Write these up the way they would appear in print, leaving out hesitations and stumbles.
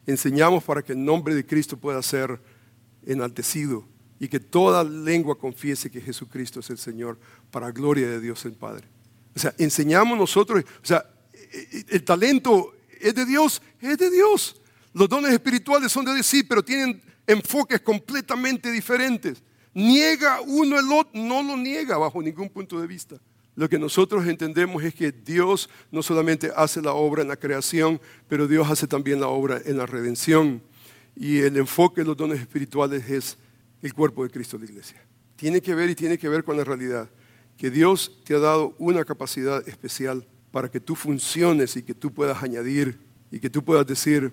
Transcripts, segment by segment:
Enseñamos para que el nombre de Cristo pueda ser enaltecido y que toda lengua confiese que Jesucristo es el Señor, para gloria de Dios el Padre. O sea, enseñamos nosotros, o sea, el talento es de Dios, es de Dios. Los dones espirituales son de Dios, sí, pero tienen enfoques completamente diferentes. Niega uno el otro, no lo niega bajo ningún punto de vista. Lo que nosotros entendemos es que Dios no solamente hace la obra en la creación, pero Dios hace también la obra en la redención. Y el enfoque de los dones espirituales es el cuerpo de Cristo, la iglesia. Tiene que ver con la realidad, que Dios te ha dado una capacidad especial para que tú funciones y que tú puedas añadir y que tú puedas decir,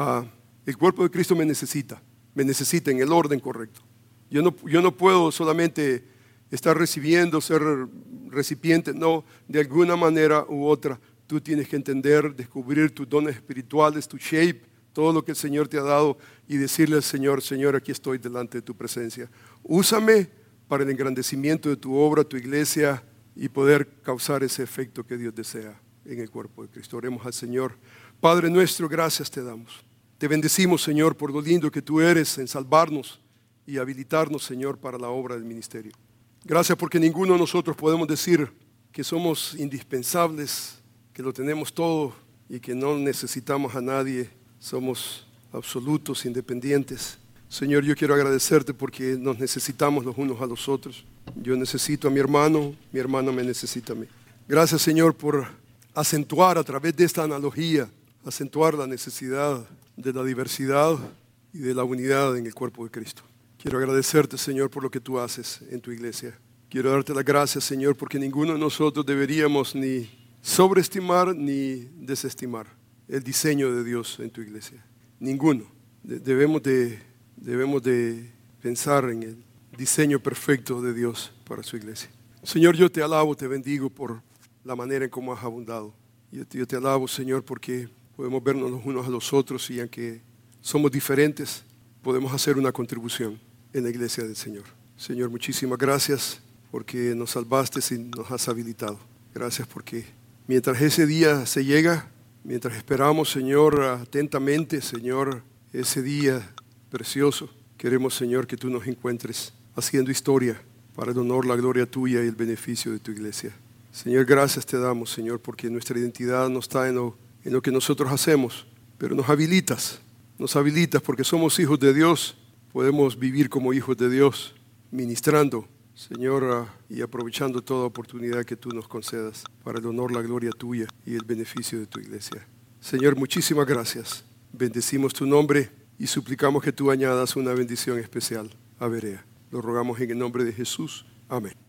el cuerpo de Cristo me necesita en el orden correcto. Yo no puedo solamente estar recibiendo, ser recipiente, no, de alguna manera u otra. Tú tienes que entender, descubrir tus dones espirituales, tu shape, todo lo que el Señor te ha dado y decirle al Señor, Señor, aquí estoy delante de tu presencia. Úsame para el engrandecimiento de tu obra, tu iglesia y poder causar ese efecto que Dios desea en el cuerpo de Cristo. Oremos al Señor. Padre nuestro, gracias te damos. Te bendecimos, Señor, por lo lindo que tú eres en salvarnos y habilitarnos, Señor, para la obra del ministerio. Gracias porque ninguno de nosotros podemos decir que somos indispensables, que lo tenemos todo y que no necesitamos a nadie. Somos absolutos, independientes. Señor, yo quiero agradecerte porque nos necesitamos los unos a los otros. Yo necesito a mi hermano me necesita a mí. Gracias, Señor, por acentuar a través de esta analogía, acentuar la necesidad de la diversidad y de la unidad en el cuerpo de Cristo. Quiero agradecerte, Señor, por lo que tú haces en tu iglesia. Quiero darte las gracias, Señor, porque ninguno de nosotros deberíamos ni sobreestimar ni desestimar el diseño de Dios en tu iglesia. Ninguno. Debemos de pensar en el diseño perfecto de Dios para su iglesia. Señor, yo te alabo, te bendigo por la manera en cómo has abundado. Yo te alabo, Señor, porque podemos vernos los unos a los otros y aunque somos diferentes, podemos hacer una contribución en la iglesia del Señor. Señor, muchísimas gracias porque nos salvaste y nos has habilitado. Gracias porque mientras ese día se llega, mientras esperamos, Señor, atentamente, Señor, ese día precioso, queremos, Señor, que tú nos encuentres haciendo historia para el honor, la gloria tuya y el beneficio de tu iglesia. Señor, gracias te damos, Señor, porque nuestra identidad no está en lo que nosotros hacemos, pero nos habilitas porque somos hijos de Dios, podemos vivir como hijos de Dios, ministrando, Señor, y aprovechando toda oportunidad que tú nos concedas para el honor, la gloria tuya y el beneficio de tu iglesia. Señor, muchísimas gracias. Bendecimos tu nombre y suplicamos que tú añadas una bendición especial a Berea. Lo rogamos en el nombre de Jesús. Amén.